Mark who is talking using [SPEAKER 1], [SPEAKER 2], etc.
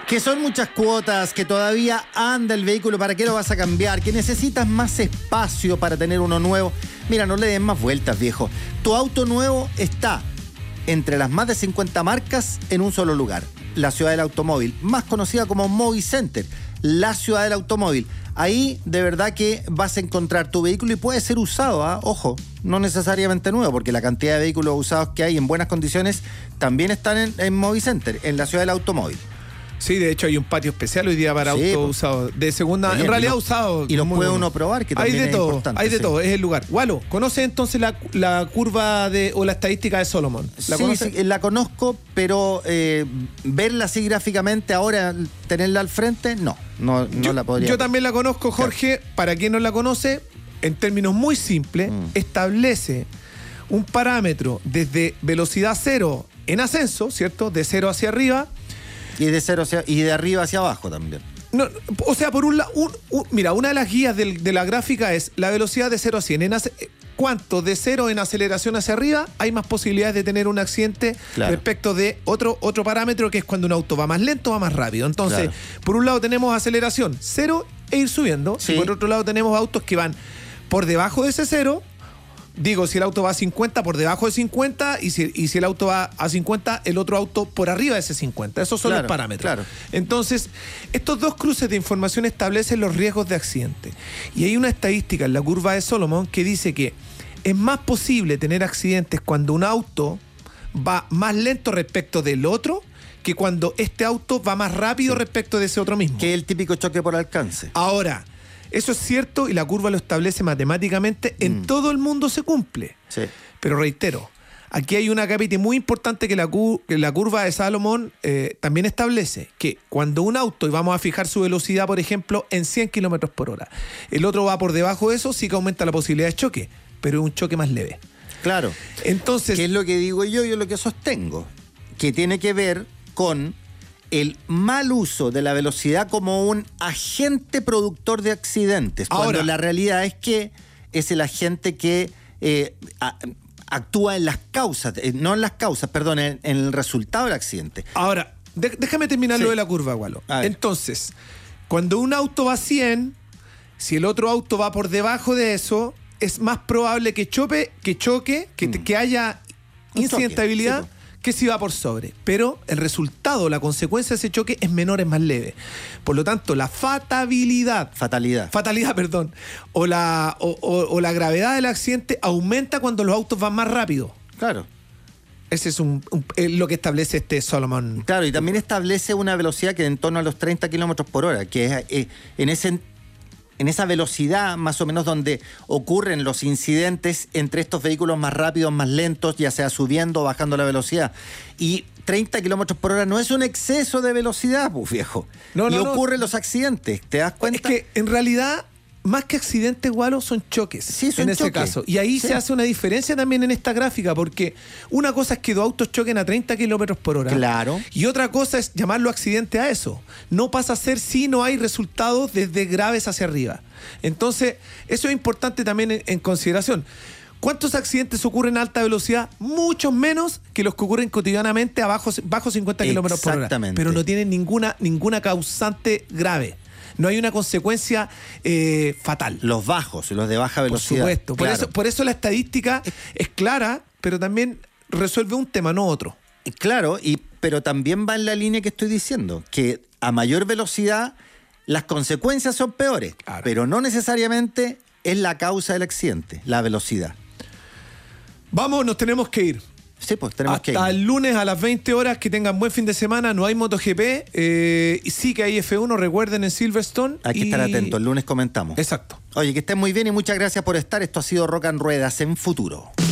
[SPEAKER 1] Que son muchas cuotas, que todavía anda el vehículo, ¿para qué lo vas a cambiar? Que necesitas más espacio para tener uno nuevo. Mira, no le den más vueltas, viejo. Tu auto nuevo está entre las más de 50 marcas en un solo lugar. La Ciudad del Automóvil, más conocida como Movicenter. La Ciudad del Automóvil. Ahí de verdad que vas a encontrar tu vehículo y puede ser usado, ¿eh? Ojo, no necesariamente nuevo, porque la cantidad de vehículos usados que hay en buenas condiciones también están en Movicenter, en la Ciudad del Automóvil.
[SPEAKER 2] Sí, de hecho hay un patio especial hoy día para autos usados de segunda,
[SPEAKER 1] bien,
[SPEAKER 2] en realidad usados.
[SPEAKER 1] Y los puede uno probar, que también
[SPEAKER 2] hay de todo,
[SPEAKER 1] importante.
[SPEAKER 2] hay de todo, es el lugar. Walo, ¿conoces entonces la curva o la estadística de Solomon?
[SPEAKER 1] Sí, la conozco, pero verla así gráficamente ahora, tenerla al frente, no la podría.
[SPEAKER 2] Yo también la conozco, Jorge. Claro. Para quien no la conoce, en términos muy simples, establece un parámetro desde velocidad cero en ascenso, ¿cierto? De cero hacia arriba.
[SPEAKER 1] Y de arriba hacia abajo también.
[SPEAKER 2] No, o sea, por un lado, mira, una de las guías de la gráfica es la velocidad de 0 a 100. ¿Cuánto de cero en aceleración hacia arriba hay más posibilidades de tener un accidente respecto de otro parámetro, que es cuando un auto va más lento o va más rápido? Entonces, por un lado tenemos aceleración cero e ir subiendo. Sí. Y por otro lado tenemos autos que van por debajo de ese cero. Digo, si el auto va a 50, por debajo de 50, y si el auto va a 50, el otro auto por arriba de ese 50. Esos son los parámetros. Claro. Entonces, estos dos cruces de información establecen los riesgos de accidente. Y hay una estadística en la curva de Solomon que dice que es más posible tener accidentes cuando un auto va más lento respecto del otro que cuando este auto va más rápido respecto de ese otro mismo.
[SPEAKER 1] Que es el típico choque por alcance.
[SPEAKER 2] Ahora, eso es cierto y la curva lo establece matemáticamente. En todo el mundo se cumple.
[SPEAKER 1] Sí.
[SPEAKER 2] Pero reitero, aquí hay una cápita muy importante que la curva de Solomon también establece, que cuando un auto, y vamos a fijar su velocidad, por ejemplo, en 100 kilómetros por hora, el otro va por debajo de eso, sí que aumenta la posibilidad de choque, pero es un choque más leve.
[SPEAKER 1] Claro.
[SPEAKER 2] Entonces,
[SPEAKER 1] ¿qué es lo que digo yo lo que sostengo? Que tiene que ver con el mal uso de la velocidad como un agente productor de accidentes. Ahora, cuando la realidad es que es el agente que actúa en las causas, no en las causas, perdón, en el resultado del accidente.
[SPEAKER 2] Ahora, déjame terminar lo de la curva, Walo. Entonces, cuando un auto va a 100, si el otro auto va por debajo de eso, es más probable que choque, que haya incidentabilidad. Sí, que si va por sobre, pero el resultado, la consecuencia de ese choque es menor, es más leve. Por lo tanto, la fatalidad, o la gravedad del accidente aumenta cuando los autos van más rápido.
[SPEAKER 1] Claro.
[SPEAKER 2] Ese es lo que establece este Solomon.
[SPEAKER 1] Claro, y también establece una velocidad que en torno a los 30 kilómetros por hora, que es en esa velocidad más o menos donde ocurren los incidentes entre estos vehículos más rápidos, más lentos, ya sea subiendo o bajando la velocidad. Y 30 kilómetros por hora no es un exceso de velocidad, pues, viejo. No, ocurren los accidentes, ¿te das cuenta?
[SPEAKER 2] Es que en realidad, más que accidentes, Walo, son choques.
[SPEAKER 1] Sí, son
[SPEAKER 2] en ese caso. Y ahí se hace una diferencia también en esta gráfica, porque una cosa es que dos autos choquen a 30 kilómetros por hora.
[SPEAKER 1] Claro.
[SPEAKER 2] Y otra cosa es llamarlo accidente a eso. No pasa a ser si no hay resultados desde graves hacia arriba. Entonces, eso es importante también en consideración. ¿Cuántos accidentes ocurren a alta velocidad? Muchos menos que los que ocurren cotidianamente bajo 50 kilómetros por hora.
[SPEAKER 1] Exactamente.
[SPEAKER 2] Pero no tienen ninguna causante grave. No hay una consecuencia fatal.
[SPEAKER 1] Los de baja velocidad.
[SPEAKER 2] Por supuesto. Claro. Por eso la estadística es clara, pero también resuelve un tema, no otro.
[SPEAKER 1] Claro, pero también va en la línea que estoy diciendo, que a mayor velocidad las consecuencias son peores, claro, pero no necesariamente es la causa del accidente, la velocidad.
[SPEAKER 2] Vamos, nos tenemos que ir.
[SPEAKER 1] Sí, pues tenemos que ir.
[SPEAKER 2] Hasta el lunes a las 20 horas, que tengan buen fin de semana. No hay MotoGP, y sí que hay F1, recuerden, en Silverstone.
[SPEAKER 1] Hay que estar atentos, el lunes comentamos.
[SPEAKER 2] Exacto.
[SPEAKER 1] Oye, que estén muy bien y muchas gracias por estar. Esto ha sido Rock and Ruedas en Futuro.